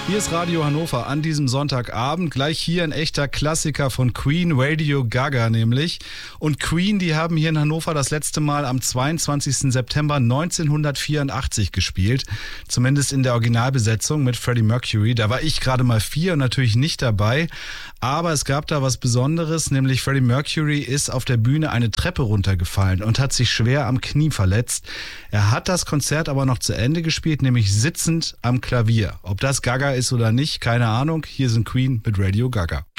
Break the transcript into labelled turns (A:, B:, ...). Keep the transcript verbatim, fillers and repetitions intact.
A: Hier ist Radio Hannover an diesem Sonntagabend. Gleich hier ein echter Klassiker von Queen, Radio Gaga nämlich. Und Queen, die haben hier in Hannover das letzte Mal am zweiundzwanzigsten September neunzehnhundertvierundachtzig gespielt. Zumindest in der Originalbesetzung mit Freddie Mercury. Da war ich gerade mal vier und natürlich nicht dabei. Aber es gab da was Besonderes, nämlich Freddie Mercury ist auf der Bühne eine Treppe runtergefallen und hat sich schwer am Knie verletzt. Er hat das Konzert aber noch zu Ende gespielt, nämlich sitzend am Klavier. Ob das Gaga ist oder nicht, keine Ahnung. Hier sind Queen mit Radio Gaga.